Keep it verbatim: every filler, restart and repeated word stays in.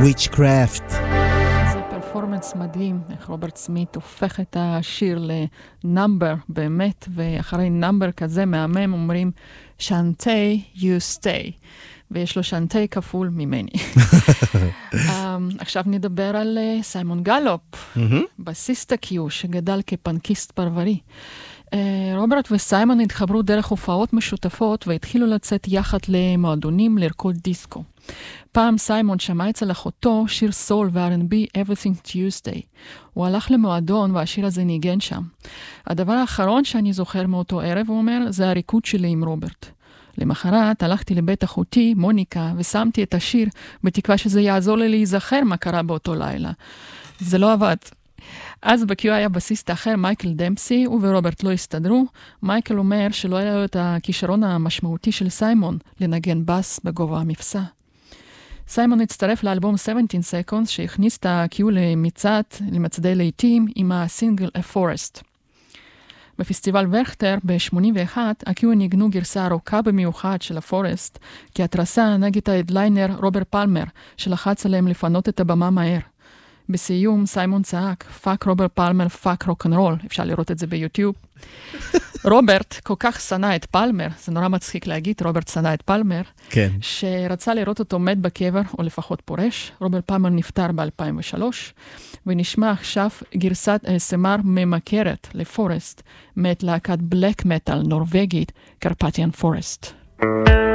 Witchcraft. זה פרפורמנס מדהים, איך רוברט סמית הופך את השיר לנאמבר באמת, ואחרי נאמבר כזה מהמם אומרים שנטי you stay, ויש לו שנטי כפול ממני. um, עכשיו נדבר על uh, סיימון גלופ, mm-hmm. בסיסט הקיו שגדל כפנקיסט פרברי. Uh, רוברט וסיימון התחברו דרך הופעות משותפות והתחילו לצאת יחד למועדונים לרקוד דיסקו. פעם סיימון שמע אצל אחותו שיר סול ו-אר אנד בי Everything Tuesday. הוא הלך למועדון והשיר הזה ניגן שם. הדבר האחרון שאני זוכר מאותו ערב, הוא אומר, זה הריקוד שלי עם רוברט. למחרת הלכתי לבית אחותי, מוניקה, ושמתי את השיר בתקווה שזה יעזור לי להיזכר מה קרה באותו לילה. זה לא עבד. אז בקיו היה בסיסט אחר, מייקל דמפסי, הוא ורוברט לא הסתדרו. מייקל אומר שלא היה לו את הכישרון המשמעותי של סיימון לנגן בס בגובה המפסע. סיימון הצטרף לאלבום שבע עשרה Seconds שהכניס את הקיו למצעד, למצעדי לעיתים עם הסינגל A Forest. בפסטיבל ורטר ב-שמונים ואחת, הקיו ניגנו גרסה ארוכה במיוחד של הפורסט, כהתרסה נגד ההדליינר רוברט פלמר, שלחץ עליהם לפנות את הבמה מהר. בסיום סיימון צעק, פאק רוברט פלמר, פאק רוק'נ'רול, אפשר לראות את זה ביוטיוב. רוברט כל כך שנא את פלמר, זה נורא מצחיק להגיד, רוברט שנא את פלמר, כן. שרצה לראות אותו מת בקבר, או לפחות פורש. רוברט פלמר נפטר ב-אלפיים ושלוש, ונשמע עכשיו גרסת סמר ממכרת לפורסט, מאת להקת בלק מטל נורווגית, קרפטיאן פורסט.